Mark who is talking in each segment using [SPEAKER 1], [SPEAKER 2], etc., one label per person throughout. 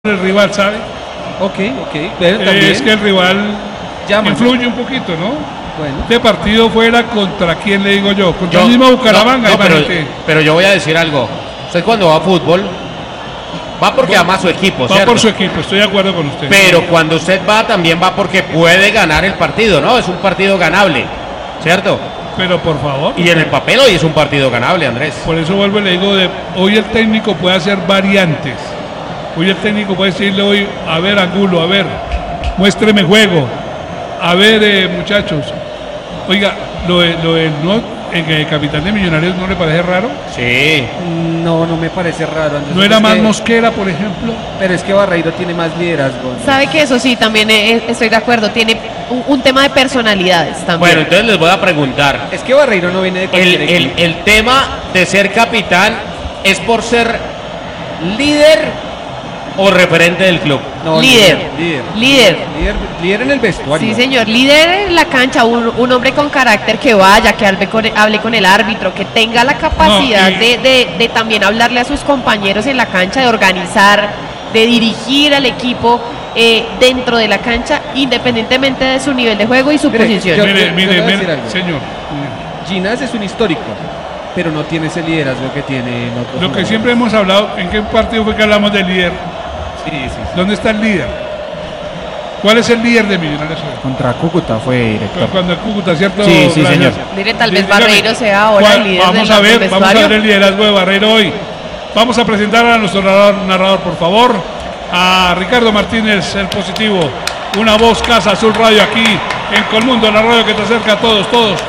[SPEAKER 1] el rival, ¿sabe?
[SPEAKER 2] Ok, pero también
[SPEAKER 1] Es que el rival
[SPEAKER 2] llama,
[SPEAKER 1] influye un poquito, ¿no?
[SPEAKER 2] Bueno,
[SPEAKER 1] Este partido fuera contra quién le digo yo, contra el mismo Bucaramanga, imagínate.
[SPEAKER 3] pero yo voy a decir algo. Usted cuando va a fútbol, va porque ama a su equipo,
[SPEAKER 1] Va
[SPEAKER 3] ¿cierto?
[SPEAKER 1] por su equipo, estoy de acuerdo con usted.
[SPEAKER 3] Pero cuando usted va, también va porque puede ganar el partido, ¿no? Es un partido ganable, ¿cierto?
[SPEAKER 1] Pero por favor.
[SPEAKER 3] Y en el papel hoy es un partido ganable, Andrés.
[SPEAKER 1] Por eso vuelvo y le digo, hoy el técnico puede hacer variantes. Hoy el técnico puede decirle hoy, a ver Angulo, a ver, muéstreme juego. A ver, muchachos. Oiga, lo de el capitán de Millonarios, ¿no le parece raro?
[SPEAKER 3] Sí.
[SPEAKER 2] no me parece raro, Andrés.
[SPEAKER 1] ¿No era
[SPEAKER 2] Es
[SPEAKER 1] más
[SPEAKER 2] que-
[SPEAKER 1] Mosquera, por ejemplo?
[SPEAKER 2] Pero es que Barreiro tiene más liderazgo, ¿no?
[SPEAKER 4] Sabe que eso sí, también estoy de acuerdo, tiene un tema de personalidades también.
[SPEAKER 3] Bueno, entonces les voy a preguntar.
[SPEAKER 2] Es que Barreiro no viene de cualquier equipo.
[SPEAKER 3] El tema de ser capitán es por ser líder o referente del club.
[SPEAKER 2] No,
[SPEAKER 4] Líder. Líder
[SPEAKER 2] en el vestuario.
[SPEAKER 4] Sí, señor, líder en la cancha, un hombre con carácter que vaya, que hable con el árbitro, que tenga la capacidad
[SPEAKER 1] No, y-
[SPEAKER 4] de también hablarle a sus compañeros en la cancha, de organizar, de dirigir al equipo dentro de la cancha, independientemente de su nivel de juego y su
[SPEAKER 2] Mire,
[SPEAKER 4] posición.
[SPEAKER 2] yo-
[SPEAKER 1] Mire,
[SPEAKER 2] le
[SPEAKER 1] mire,
[SPEAKER 2] voy a
[SPEAKER 1] mire,
[SPEAKER 2] decir algo.
[SPEAKER 1] señor.
[SPEAKER 2] Ginás es un histórico, pero no tiene ese liderazgo que tiene en otros
[SPEAKER 1] Lo que
[SPEAKER 2] jugadores.
[SPEAKER 1] siempre hemos hablado, ¿en qué partido fue que hablamos del líder?
[SPEAKER 2] Sí.
[SPEAKER 1] ¿Dónde está el líder? ¿Cuál es el líder de Millonarios hoy?
[SPEAKER 5] Contra Cúcuta fue director.
[SPEAKER 1] Cuando el Cúcuta, ¿cierto?
[SPEAKER 5] Sí, sí,
[SPEAKER 1] Gracias.
[SPEAKER 5] señor.
[SPEAKER 4] Mire, tal vez
[SPEAKER 1] Dígame,
[SPEAKER 4] Barreiro sea ahora el líder
[SPEAKER 1] vamos
[SPEAKER 4] del
[SPEAKER 1] a ver,
[SPEAKER 4] del
[SPEAKER 1] vamos a
[SPEAKER 4] vestuario.
[SPEAKER 1] ver el liderazgo de Barreiro hoy. Vamos a presentar a nuestro narrador, por favor, a Ricardo Martínez, el positivo. Una voz Casa Azul Radio aquí en Colmundo, la radio que te acerca a todos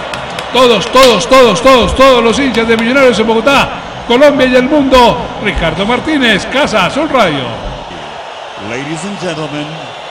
[SPEAKER 1] los hinchas de Millonarios en Bogotá, Colombia y el mundo. Ricardo Martínez, Casa Azul Radio.
[SPEAKER 6] Ladies and gentlemen,